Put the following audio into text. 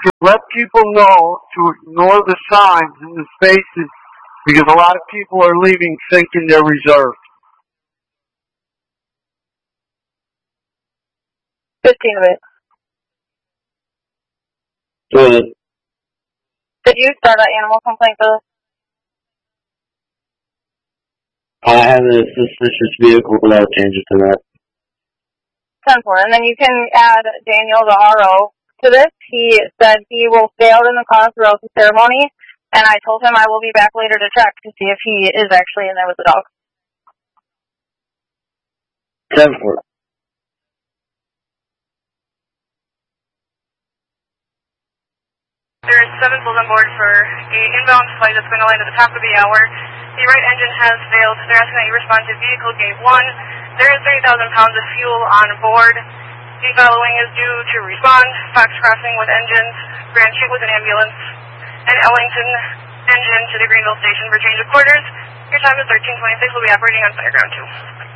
to let people know to ignore the signs in the spaces because a lot of people are leaving thinking they're reserved. 15 of it. Good. Did you start an animal complaint for this? I have a suspicious vehicle, but I'll change it to that. 10-4. And then you can add Daniel, the RO, to this. He said he will stay out in the car throughout the ceremony, and I told him I will be back later to check to see if he is actually in there with the dog. 10-4. There is 7 souls on board for an inbound flight that's going to land at the top of the hour. The right engine has failed. They're asking that you respond to vehicle gate 1. There is 30,000 pounds of fuel on board. The following is due to respond: Fox Crossing with engines, Grand Chute with an ambulance, and Ellington engine to the Greenville station for change of quarters. Your time is 13:26. We'll be operating on Center Ground 2.